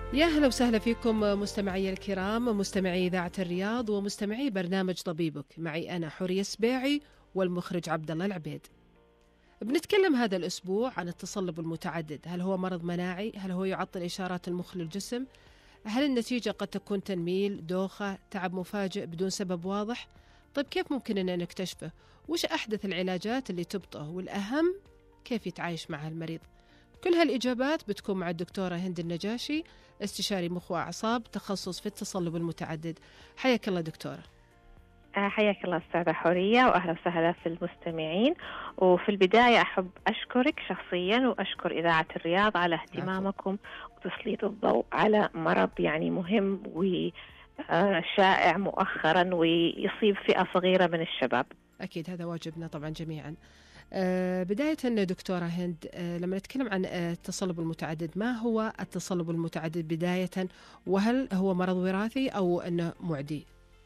يا هلا وسهلا فيكم مستمعي الكرام، مستمعي إذاعة الرياض ومستمعي برنامج طبيبك. معي أنا حورية السبيعي والمخرج عبد الله العبيد. بنتكلم هذا الأسبوع عن التصلب المتعدد. هل هو مرض مناعي؟ هل هو يعطل إشارات المخ للجسم؟ هل النتيجة قد تكون تنميل، دوخة، تعب مفاجئ بدون سبب واضح؟ طيب كيف ممكن أن نكتشفه؟ وش أحدث العلاجات اللي تبطئه؟ والأهم كيف يتعايش مع المريض؟ كل هالإجابات بتكون مع الدكتورة هند النجاشي، استشاري مخ وأعصاب، تخصص في التصلب المتعدد. حياك الله دكتورة. حياك الله أستاذة حورية، وأهلا وسهلا في المستمعين. وفي البداية أحب أشكرك شخصيا وأشكر إذاعة الرياض على عفوا. اهتمامكم وتسليط الضوء على مرض يعني مهم وشائع مؤخرا ويصيب فئة صغيرة من الشباب. أكيد هذا واجبنا طبعا جميعا. بداية دكتورة هند، لما نتكلم عن التصلب المتعدد، ما هو التصلب المتعدد بداية؟ وهل هو مرض وراثي أو أنه معدي؟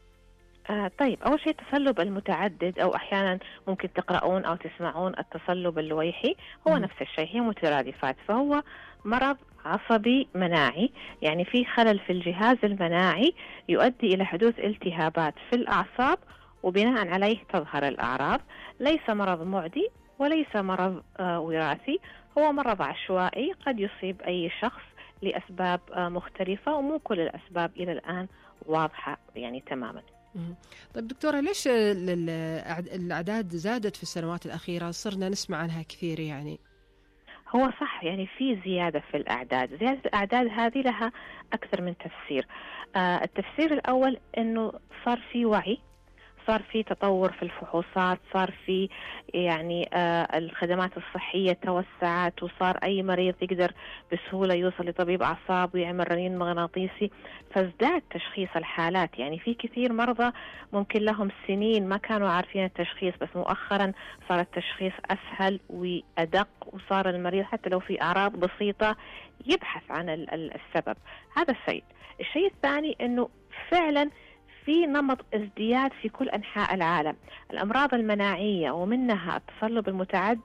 طيب، أول شيء التصلب المتعدد، أو أحيانا ممكن تقرؤون أو تسمعون التصلب اللويحي، هو مهم. نفس الشيء، هي مترادفات. فهو مرض عصبي مناعي، يعني في خلل في الجهاز المناعي يؤدي إلى حدوث التهابات في الأعصاب، وبناء عليه تظهر الأعراض. ليس مرض معدي وليس مرض وراثي، هو مرض عشوائي قد يصيب أي شخص لأسباب مختلفة، ومو كل الأسباب إلى الآن واضحة يعني تماما. مهم. طيب دكتورة، ليش الأعداد زادت في السنوات الأخيرة؟ صرنا نسمع عنها كثير يعني. هو صح، يعني في زيادة في الأعداد. زيادة الأعداد هذه لها أكثر من تفسير. التفسير الأول أنه صار في وعي، صار في تطور في الفحوصات، صار في يعني الخدمات الصحية توسعت، وصار أي مريض يقدر بسهولة يوصل لطبيب أعصاب ويعمل رنين مغناطيسي، فازداد تشخيص الحالات. يعني في كثير مرضى ممكن لهم سنين ما كانوا عارفين التشخيص، بس مؤخرا صار التشخيص أسهل وأدق، وصار المريض حتى لو في أعراض بسيطة يبحث عن السبب. هذا الشيء الثاني أنه فعلا في نمط ازدياد في كل أنحاء العالم. الأمراض المناعية ومنها التصلب المتعدد